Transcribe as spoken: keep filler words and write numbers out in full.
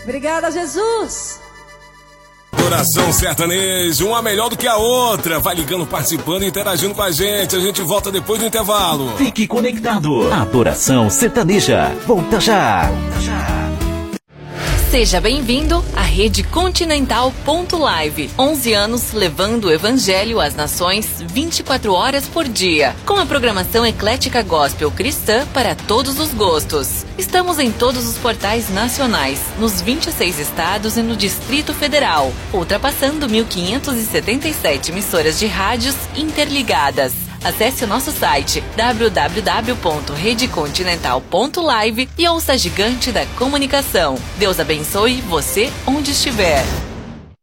Obrigada, Jesus. Adoração Sertaneja, uma melhor do que a outra. Vai ligando, participando e interagindo com a gente. A gente volta depois do intervalo. Fique conectado. Adoração Sertaneja. Volta já. Volta já. Seja bem-vindo à Rede Continental ponto live. onze anos levando o Evangelho às nações vinte e quatro horas por dia. Com a programação eclética gospel cristã para todos os gostos. Estamos em todos os portais nacionais, nos vinte e seis estados e no Distrito Federal, ultrapassando mil quinhentas e setenta e sete emissoras de rádios interligadas. Acesse o nosso site w w w ponto rede continental ponto live e ouça a gigante da comunicação. Deus abençoe você onde estiver.